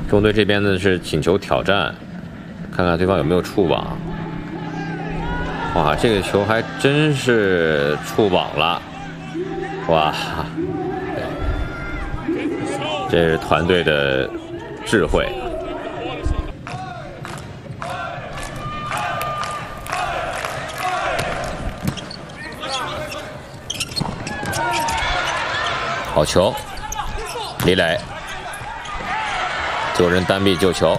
中队这边呢是请求挑战，看看对方有没有触网。哇，这个球还真是触网了！哇，这是团队的智慧。好球，李磊。 救人单臂救球，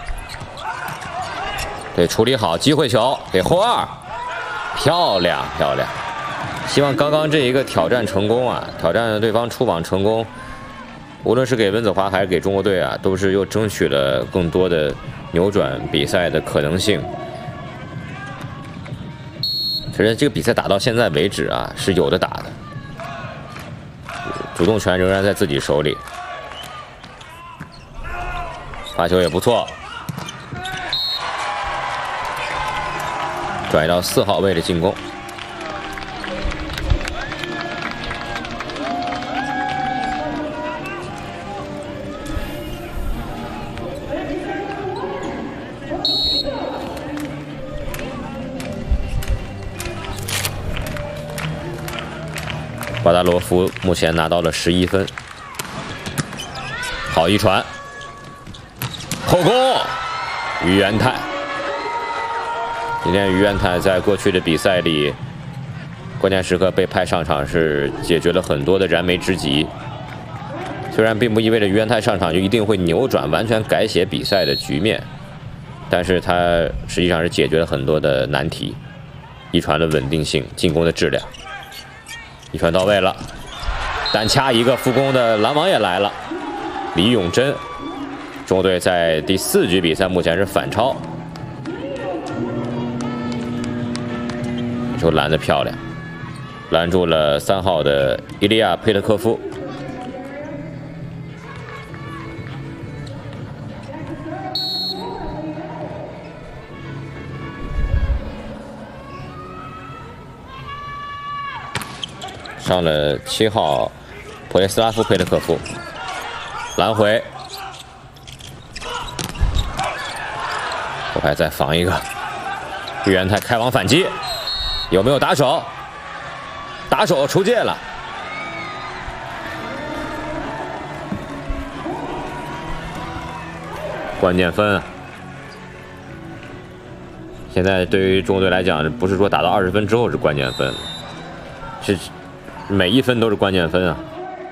对，处理好机会球给后二，漂亮漂亮！希望刚刚这一个挑战成功啊，挑战对方出网成功，无论是给温子华还是给中国队啊，都是又争取了更多的扭转比赛的可能性。其实这个比赛打到现在为止啊，是有的打的，主动权仍然在自己手里。 发球也不错，转移到4号位的进攻。巴达罗夫目前拿到了11分，好一传。 后攻，于元泰。今天于元泰在过去的比赛里，关键时刻被派上场，是解决了很多的燃眉之急。虽然并不意味着于元泰上场就一定会扭转、完全改写比赛的局面，但是他实际上是解决了很多的难题。一传的稳定性、进攻的质量，一传到位了，单掐一个副攻的篮网也来了，李永珍。 中国队在第4局比赛目前是反超，球拦得漂亮，拦住了3号的伊利亚·佩特科夫。上了7号普列斯拉夫·佩特科夫，拦回。 后排再防一个，于元泰开网反击，有没有打手？打手出界了。关键分啊！现在对于中国队来讲，不是说打到20分之后是关键分，是每一分都是关键分啊。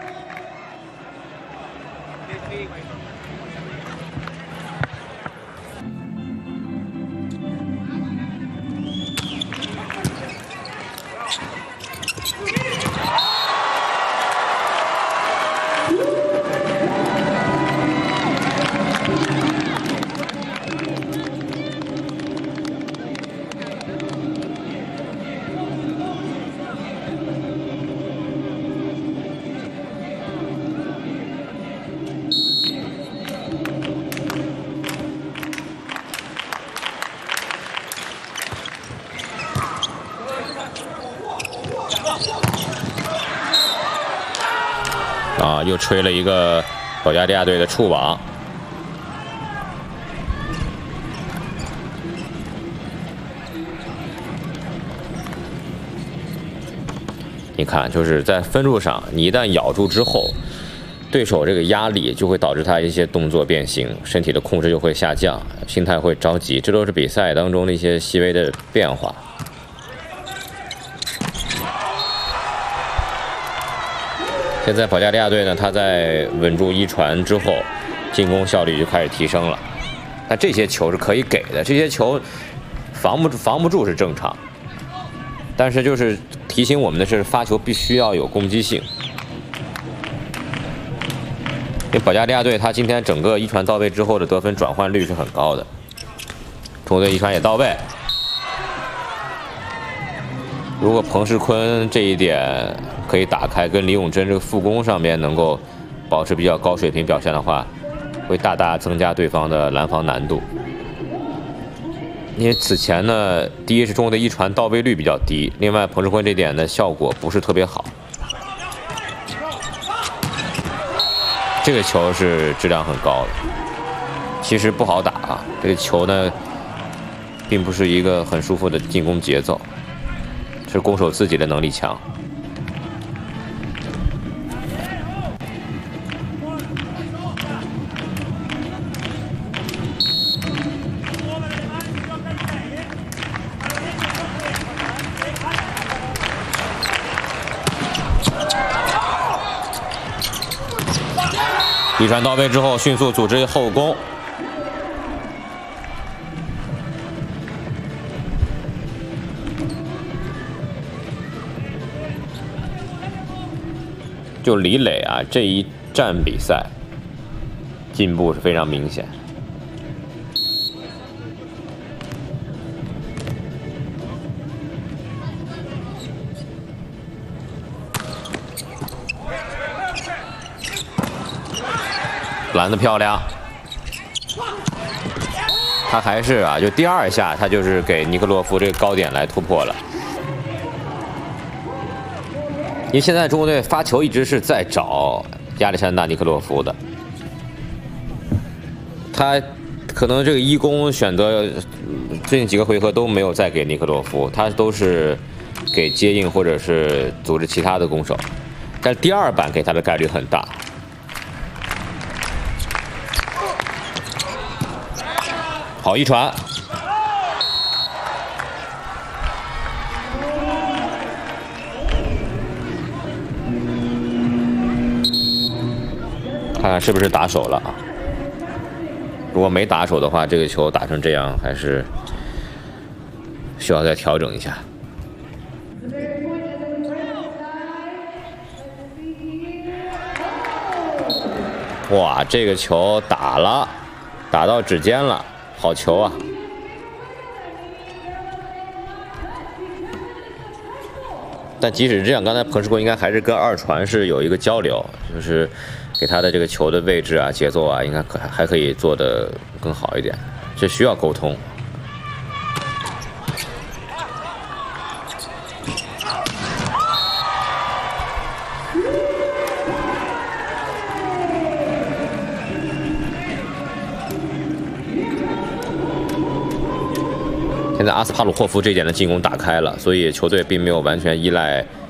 又吹了一个保加利亚队的触网，你看，就是在分数上，你一旦咬住之后，对手这个压力就会导致他一些动作变形，身体的控制就会下降，心态会着急，这都是比赛当中的一些细微的变化。 现在保加利亚队呢，他在稳住一传之后，进攻效率就开始提升了。但这些球是可以给的，这些球防不住是正常。但是就是提醒我们的是，发球必须要有攻击性。因为保加利亚队他今天整个一传到位之后的得分转换率是很高的，中国队一传也到位。如果彭世坤这一点可以打开，跟李永珍这个副攻上面能够保持比较高水平表现的话，会大大增加对方的拦防难度。因为此前呢，第一是中国的一传到位率比较低，另外彭世坤这点的效果不是特别好。这个球是质量很高的， 其实不好打啊。这个球呢，并不是一个很舒服的进攻节奏，是攻手自己的能力强。一传到位之后，迅速组织后攻。就李磊啊，这一站比赛进步是非常明显。拦得漂亮，他还是啊，就第二下他就是给尼克洛夫这个高点来突破了。因为现在中国队发球一直是在找亚历山大·尼克洛夫的，他可能这个一攻选择最近几个回合都没有再给尼克洛夫，他都是给接应或者是组织其他的攻手，但第二板给他的概率很大。好一传，看看是不是打手了啊？如果没打手的话，这个球打成这样还是需要再调整一下。哇，这个球打了，打到指尖了。好球啊！但即使是这样，刚才彭世国应该还是跟二传是有一个交流，就是给他的这个球的位置啊、节奏啊，应该还可以做得更好一点，这需要沟通。现在阿斯帕鲁霍夫这点的进攻打开了，所以球队并没有完全依赖